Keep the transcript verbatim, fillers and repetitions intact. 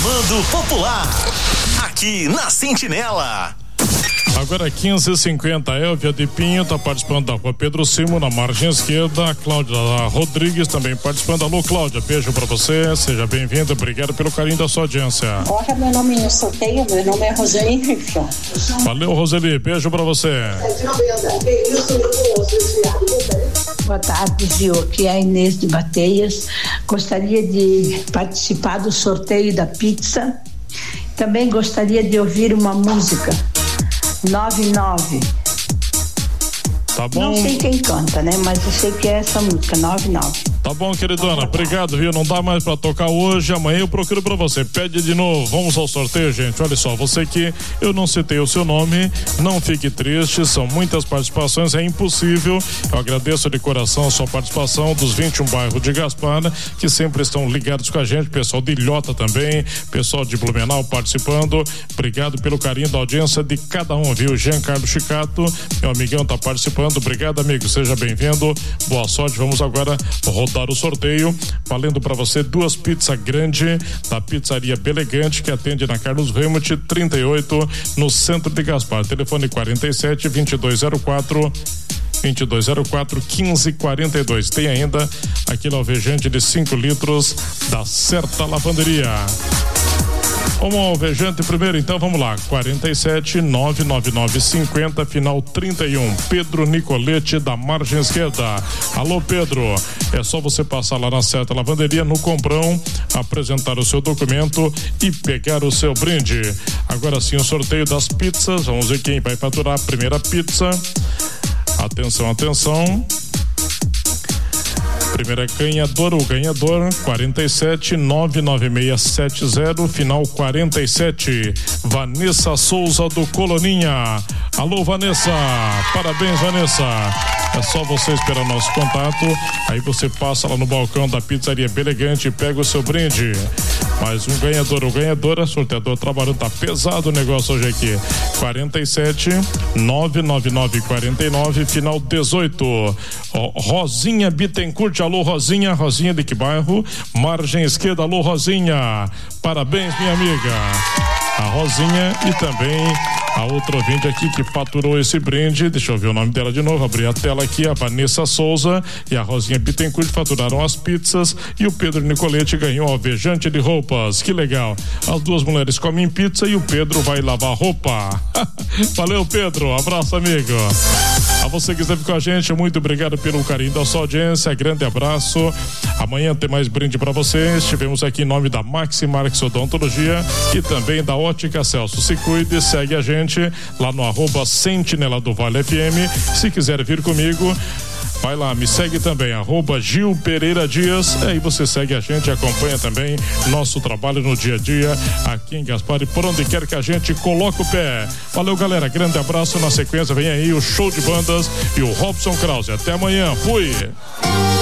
Comando Popular, aqui na Sentinela. Agora quinze e cinquenta, Elvia de Pinho tá participando da rua Pedro Simo, na margem esquerda. Cláudia Rodrigues também participando. Alô, Cláudia, beijo pra você, seja bem-vinda, obrigado pelo carinho da sua audiência. Olha meu nome no sorteio, meu nome é Roseli Riffon. Valeu, Roseli, beijo pra você. Boa tarde, Gil, aqui é a Inês de Bateias. Gostaria de participar do sorteio da pizza. Também gostaria de ouvir uma música. nove nove. Tá bom. Não sei quem canta, né? Mas eu sei que é essa música, nove nove. Tá bom, queridona, obrigado, viu? Não dá mais pra tocar hoje, amanhã eu procuro pra você. Pede de novo, vamos ao sorteio, gente. Olha só, você que eu não citei o seu nome, não fique triste, são muitas participações, é impossível. Eu agradeço de coração a sua participação dos vinte e um bairros de Gaspar, que sempre estão ligados com a gente, pessoal de Ilhota também, pessoal de Blumenau participando. Obrigado pelo carinho da audiência de cada um, viu? Jean Carlos Chicato, meu amigão, tá participando. Obrigado, amigo, seja bem-vindo. Boa sorte, vamos agora rodar o sorteio, valendo para você duas pizzas grandes da Pizzaria Belegante, que atende na Carlos Remuth trinta e oito, no centro de Gaspar. Telefone quarenta e sete, vinte e dois zero quatro, vinte e dois zero quatro, quinze quarenta e dois. Tem ainda aquele alvejante de cinco litros da Certa Lavanderia. Vamos ao alvejante primeiro, então vamos lá. quarenta e sete, nove nove nove cinquenta, final trinta e um. Pedro Nicolete, da margem esquerda. Alô, Pedro, é só você passar lá na Certa Lavanderia, no Comprão, apresentar o seu documento e pegar o seu brinde. Agora sim, o sorteio das pizzas. Vamos ver quem vai faturar a primeira pizza. Atenção, atenção. Primeira ganhadora, o ganhador, quarenta e sete, nove nove seis sete zero, final quarenta e sete. Vanessa Souza, do Coloninha. Alô, Vanessa, parabéns, Vanessa. É só você esperar nosso contato, aí você passa lá no balcão da Pizzaria Belegante e pega o seu brinde. Mais um ganhador ou ganhadora, sorteador trabalhando, tá pesado o negócio hoje aqui. quarenta e sete, nove nove nove quarenta e nove, final dezoito. Oh, Rosinha Bittencourt, alô, Rosinha, Rosinha de que bairro? Margem esquerda, alô, Rosinha. Parabéns, minha amiga. A Rosinha e também a outra ouvinte aqui que faturou esse brinde, deixa eu ver o nome dela de novo, abri a tela aqui, a Vanessa Souza e a Rosinha Bittencourt faturaram as pizzas e o Pedro Nicolete ganhou alvejante de roupas, que legal. As duas mulheres comem pizza e o Pedro vai lavar roupa. Valeu, Pedro, abraço, amigo. A você que esteve com a gente, muito obrigado pelo carinho da sua audiência, grande abraço. Amanhã tem mais brinde para vocês. Estivemos aqui em nome da Maxi Marques Odontologia e também da Ótica Celso. Se cuide, segue a gente lá no arroba Sentinela do Vale F M. Se quiser vir comigo, vai lá, me segue também, arroba Gil Pereira Dias. Aí você segue a gente, acompanha também nosso trabalho no dia a dia aqui em Gaspar e por onde quer que a gente coloque o pé. Valeu, galera, grande abraço. Na sequência vem aí o show de bandas e o Robson Krause. Até amanhã, fui!